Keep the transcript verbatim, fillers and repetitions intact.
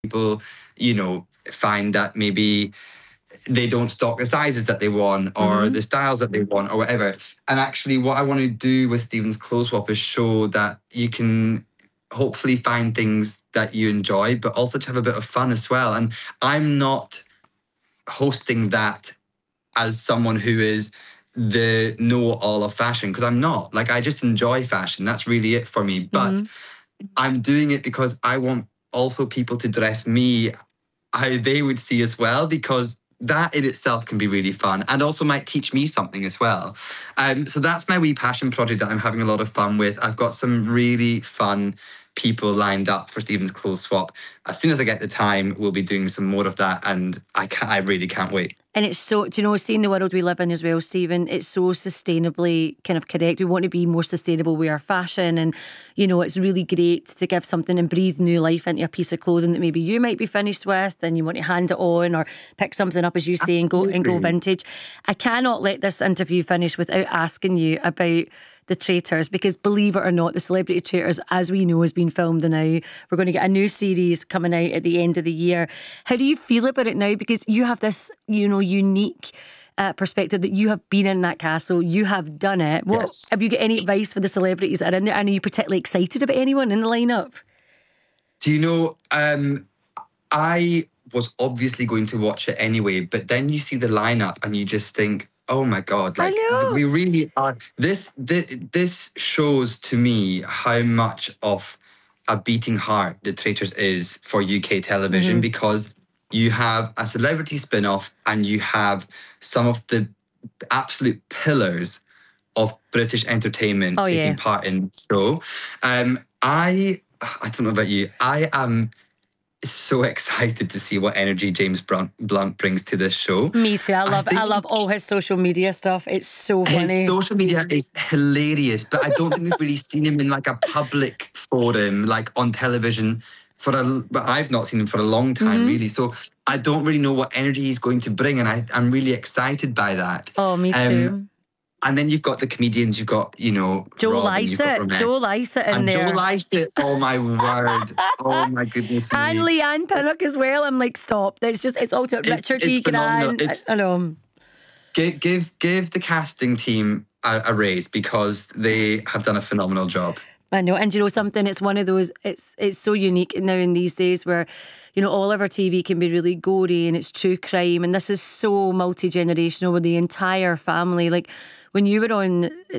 people, you know, find that maybe they don't stock the sizes that they want or Mhm. the styles that they want or whatever. And actually what I want to do with Stephen's Clothes Swap is show that you can hopefully find things that you enjoy, but also to have a bit of fun as well. And I'm not hosting that as someone who is the know-all of fashion, because I'm not. Like, I just enjoy fashion. That's really it for me. But Mhm. I'm doing it because I want also people to dress me how they would see as well, because that in itself can be really fun and also might teach me something as well. Um, so that's my wee passion project that I'm having a lot of fun with. I've got some really fun people lined up for Stephen's Clothes Swap. As soon as I get the time, we'll be doing some more of that, and I can't, I really can't wait. And it's so, do you know, seeing the world we live in as well, Stephen, it's so sustainably kind of correct. We want to be more sustainable with our fashion, and, you know, it's really great to give something and breathe new life into a piece of clothing that maybe you might be finished with and you want to hand it on or pick something up, as you say, and go, and go Absolutely. vintage. I cannot let this interview finish without asking you about The Traitors, because believe it or not, The Celebrity Traitors, as we know, has been filmed now. We're going to get a new series coming out at the end of the year. How do you feel about it now? Because you have this, you know, unique uh, perspective that you have been in that castle, you have done it. What Yes. have you got any advice for the celebrities that are in there? And are you particularly excited about anyone in the lineup? Do you know, um, I was obviously going to watch it anyway, but then you see the lineup and you just think, oh my God, I like know. we really are. This, this, this shows to me how much of a beating heart The Traitors is for U K television, Mhm. because you have a celebrity spin-off and you have some of the absolute pillars of British entertainment Oh, taking yeah. part in the show. Um, I, I don't know about you, I am so excited to see what energy James Blunt, Blunt brings to this show. Me too. I I love I think love all his social media stuff. It's so his funny. social media is hilarious, but I don't think we've really seen him in like a public forum, like on television for a, but I've not seen him for a long time, Mhm. really. So I don't really know what energy he's going to bring, and I, I'm really excited by that. Oh, me Um, too. and then you've got the comedians, you've got, you know, Joe Rob, and you've got Lycett. Joe Ramesh. Lycett in And Joe there. Lycett, oh my word. Oh my goodness And me. Leanne Pinnock as well. I'm like, stop. It's just, it's also It's, Richard it's G. phenomenal. Grant. I, It's I know. give give give the casting team a, a raise, because they have done a phenomenal job. I know, and you know something, it's one of those, it's it's so unique now in these days where, you know, all of our T V can be really gory and it's true crime, and this is so multi-generational with the entire family. Like when you were on